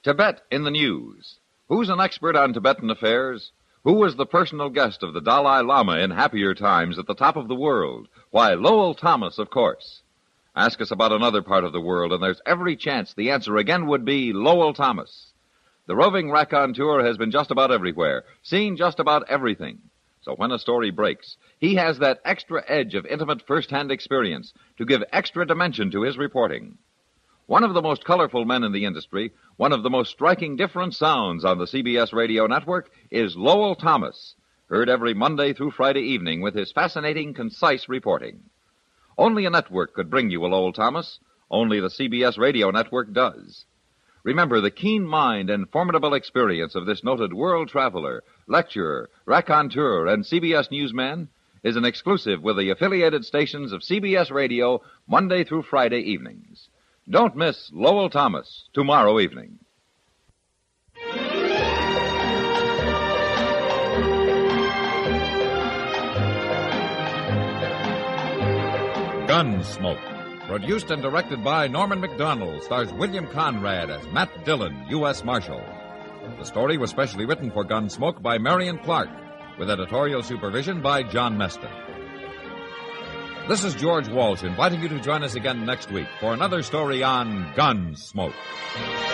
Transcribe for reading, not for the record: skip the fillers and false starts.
Tibet in the news. Who's an expert on Tibetan affairs? Who was the personal guest of the Dalai Lama in happier times at the top of the world? Why, Lowell Thomas, of course. Ask us about another part of the world, and there's every chance the answer again would be Lowell Thomas. The roving raconteur has been just about everywhere, seen just about everything. So when a story breaks, he has that extra edge of intimate first-hand experience to give extra dimension to his reporting. One of the most colorful men in the industry, one of the most striking different sounds on the CBS radio network is Lowell Thomas, heard every Monday through Friday evening with his fascinating, concise reporting. Only a network could bring you a Lowell Thomas. Only the CBS radio network does. Remember, the keen mind and formidable experience of this noted world traveler, lecturer, raconteur, and CBS newsman is an exclusive with the affiliated stations of CBS Radio Monday through Friday evenings. Don't miss Lowell Thomas tomorrow evening. Gunsmoke, produced and directed by Norman Macdonald, stars William Conrad as Matt Dillon, U.S. Marshal. The story was specially written for Gunsmoke by Marion Clark, with editorial supervision by John Meston. This is George Walsh inviting you to join us again next week for another story on Gunsmoke.